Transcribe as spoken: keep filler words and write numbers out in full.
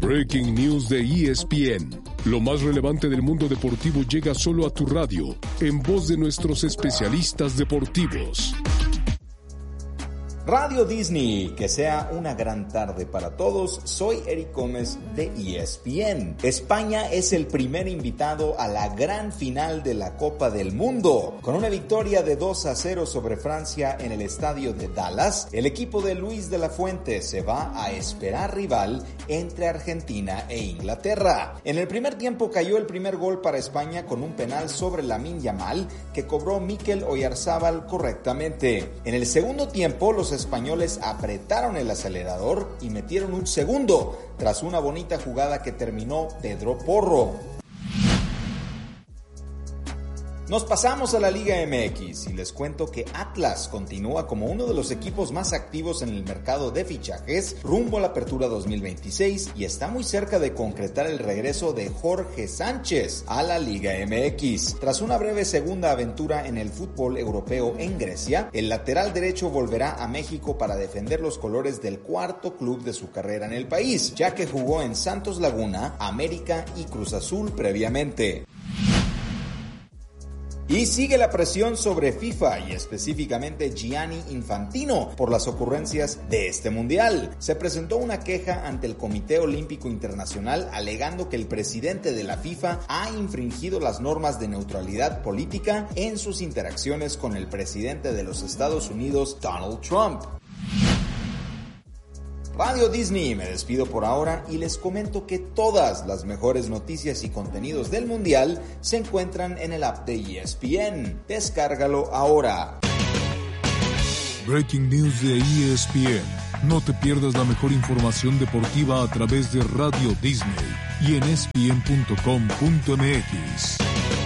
Breaking News de E S P N. Lo más relevante del mundo deportivo llega solo a tu radio, en voz de nuestros especialistas deportivos. Radio Disney, que sea una gran tarde para todos. Soy Eric Gómez de E S P N. España es el primer invitado a la gran final de la Copa del Mundo. Con una victoria de dos a cero sobre Francia en el estadio de Dallas, el equipo de Luis de la Fuente se va a esperar rival entre Argentina e Inglaterra. En el primer tiempo cayó el primer gol para España con un penal sobre Lamine Yamal que cobró Mikel Oyarzábal correctamente. En el segundo tiempo, los españoles apretaron el acelerador y metieron un segundo tras una bonita jugada que terminó Pedro Porro. Nos pasamos a la Liga M X y les cuento que Atlas continúa como uno de los equipos más activos en el mercado de fichajes rumbo a la apertura dos mil veintiséis y está muy cerca de concretar el regreso de Jorge Sánchez a la Liga M X. Tras una breve segunda aventura en el fútbol europeo en Grecia, el lateral derecho volverá a México para defender los colores del cuarto club de su carrera en el país, ya que jugó en Santos Laguna, América y Cruz Azul previamente. Y sigue la presión sobre FIFA y específicamente Gianni Infantino por las ocurrencias de este mundial. Se presentó una queja ante el Comité Olímpico Internacional alegando que el presidente de la FIFA ha infringido las normas de neutralidad política en sus interacciones con el presidente de los Estados Unidos, Donald Trump. Radio Disney, me despido por ahora y les comento que todas las mejores noticias y contenidos del Mundial se encuentran en el app de E S P N. Descárgalo ahora. Breaking News de E S P N. No te pierdas la mejor información deportiva a través de Radio Disney y en E S P N punto com punto M X.